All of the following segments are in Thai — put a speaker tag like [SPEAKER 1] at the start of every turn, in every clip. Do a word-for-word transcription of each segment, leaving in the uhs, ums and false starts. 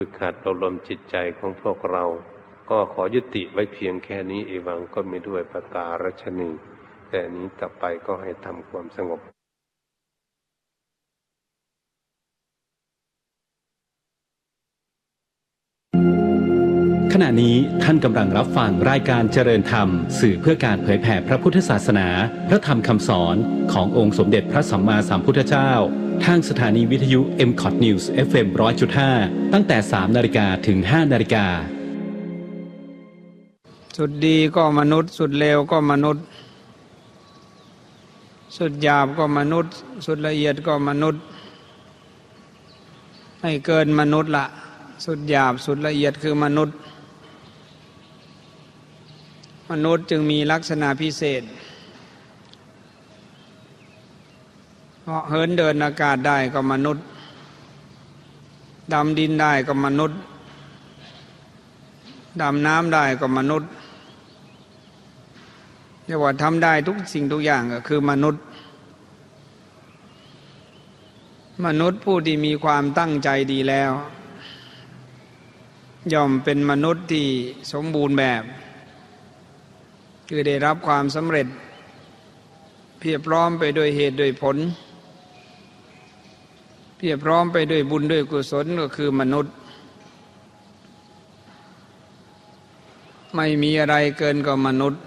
[SPEAKER 1] ฝึกหัดอบรมจิตใจของพวกเราก็ขอยุติไว้เพียงแค่นี้เอวังก็มีด้วยประการฉนีแต่นี้ต่อไปก็ให้ทำความสงบ
[SPEAKER 2] ขณะนี้ท่านกำลังรับฟังรายการเจริญธรรมสื่อเพื่อการเผยแผ่พระพุทธศาสนาพระธรรมคำสอนขององค์สมเด็จพระสัมมาสัมพุทธเจ้าทางสถานีวิทยุ เอ็ม คอท News เอฟ เอ็ม หนึ่งร้อยจุดห้า ตั้งแต่ สามนาฬิกา ถึง ห้านาฬิกา
[SPEAKER 3] สุดดีก็มนุษย์สุดเลวก็มนุษย์สุดหยาบก็มนุษย์สุดละเอียดก็มนุษย์ให้เกินมนุษย์ละสุดหยาบสุดละเอียดคือมนุษย์มนุษย์จึงมีลักษณะพิเศษเพราะเหินเดินอากาศได้ก็มนุษย์ดำดินได้ก็มนุษย์ดำน้ำได้ก็มนุษย์เรียกว่าทำได้ทุกสิ่งทุกอย่างก็คือมนุษย์มนุษย์ผู้ที่มีความตั้งใจดีแล้วย่อมเป็นมนุษย์ที่สมบูรณ์แบบคือได้รับความสำเร็จเพียบพร้อมไปด้วยเหตุด้วยผลเพียบพร้อมไปด้วยบุญด้วยกุศลก็คือมนุษย์ไม่มีอะไรเกินกว่ามนุษย์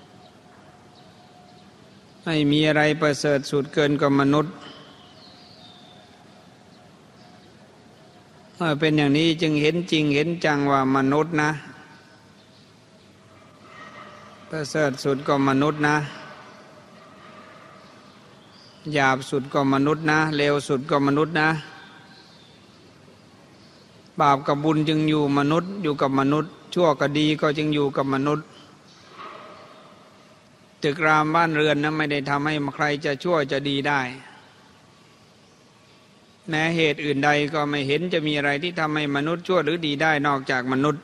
[SPEAKER 3] ไม่มีอะไรประเสริฐสุดเกินกว่ามนุษย์เมื่อเป็นอย่างนี้จึงเห็นจริงเห็นจังว่ามนุษย์นะประเสริฐสุดก็มนุษย์นะหยาบสุดก็มนุษย์นะเลวสุดก็มนุษย์นะบาปกับบุญจึงอยู่มนุษย์อยู่กับมนุษย์ชั่วกับดีก็จึงอยู่กับมนุษย์ตึกรามบ้านเรือนนั้นไม่ได้ทำให้ใครจะชั่วจะดีได้แม้เหตุอื่นใดก็ไม่เห็นจะมีอะไรที่ทำให้มนุษย์ชั่วหรือดีได้นอกจากมนุษย์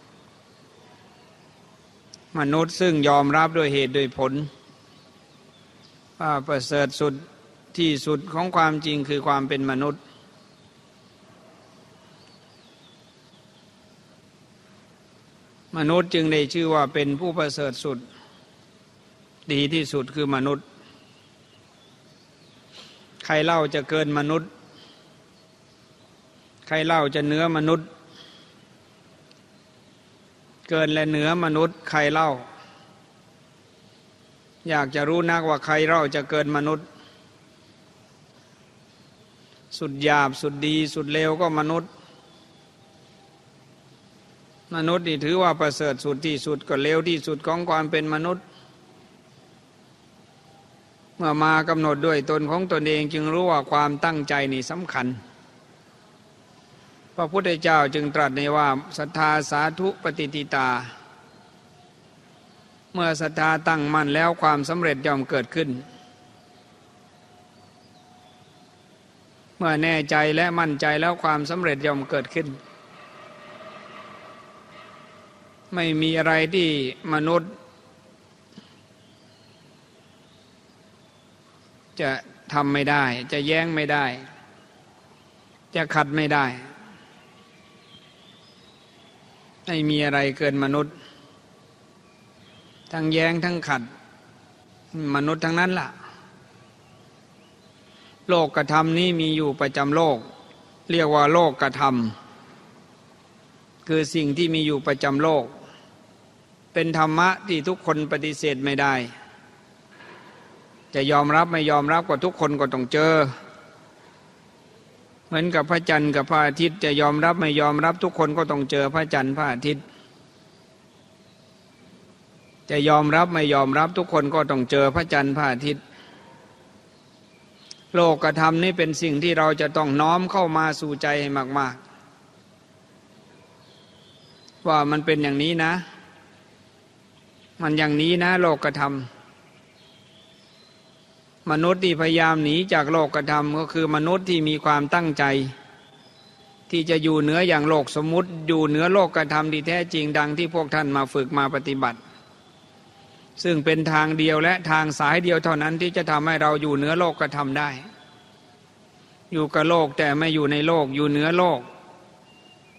[SPEAKER 3] มนุษย์ซึ่งยอมรับด้วยเหตุด้วยผลว่าประเสริฐสุดที่สุดของความจริงคือความเป็นมนุษย์มนุษย์จึงได้ชื่อว่าเป็นผู้ประเสริฐสุดดีที่สุดคือมนุษย์ใครเล่าจะเกินมนุษย์ใครเล่าจะเหนือมนุษย์เกินและเหนือมนุษย์ใครเล่าอยากจะรู้นักว่าใครเล่าจะเกินมนุษย์สุดหยาบสุดดีสุดเลวก็มนุษย์มนุษย์นี่ถือว่าประเสริฐสุดที่สุดก็เลวที่สุดของความเป็นมนุษย์เมื่อมากำหนดด้วยตนของตนเองจึงรู้ว่าความตั้งใจนี่สำคัญพระพุทธเจ้าจึงตรัสในว่าศรัทธาสาธุปฏิติตาเมื่อศรัทธาตั้งมั่นแล้วความสำเร็จย่อมเกิดขึ้นเมื่อแน่ใจและมั่นใจแล้วความสำเร็จย่อมเกิดขึ้นไม่มีอะไรที่มนุษย์จะทำไม่ได้จะแย้งไม่ได้จะขัดไม่ได้ไม่มีอะไรเกินมนุษย์ทั้งแย้งทั้งขัดมนุษย์ทั้งนั้นล่ะโลกธรรมนี้มีอยู่ประจำโลกเรียกว่าโลกธรรมคือสิ่งที่มีอยู่ประจำโลกเป็นธรรมะที่ทุกคนปฏิเสธไม่ได้จะยอมรับไม่ยอมรับก็ทุกคนก็ต้องเจอเหมือนกับพระจันทร์กับพระอาทิตย์จะยอมรับไม่ยอมรับทุกคนก็ต้องเจอพระจันทร์พระอาทิตย์จะยอมรับไม่ยอมรับทุกคนก็ต้องเจอพระจันทร์พระอาทิตย์โลกธรรมนี้เป็นสิ่งที่เราจะต้องน้อมเข้ามาสู่ใจให้มากๆว่ามันเป็นอย่างนี้นะมันอย่างนี้นะโลกธรรมมนุษย์ที่พยายามหนีจากโลกธรรมก็คือมนุษย์ที่มีความตั้งใจที่จะอยู่เหนืออย่างโลกสมมุติอยู่เหนือโลกธรรมที่แท้จริงดังที่พวกท่านมาฝึกมาปฏิบัติซึ่งเป็นทางเดียวและทางสายเดียวเท่านั้นที่จะทำให้เราอยู่เหนือโลกธรรมได้อยู่กับโลกแต่ไม่อยู่ในโลกอยู่เหนือโลก